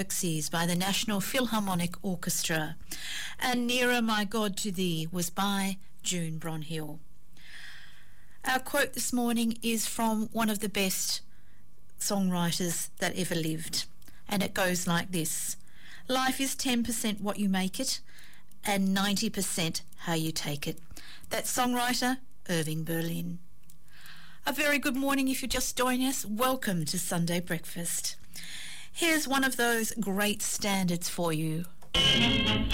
Xerxes by the National Philharmonic Orchestra, and Nearer My God to Thee was by June Bronhill. Our quote this morning is from one of the best songwriters that ever lived, and it goes like this: life is 10% what you make it and 90% how you take it. That's songwriter Irving Berlin. A very good morning if you're just joining us. Welcome to Sunday Breakfast. Here's one of those great standards for you.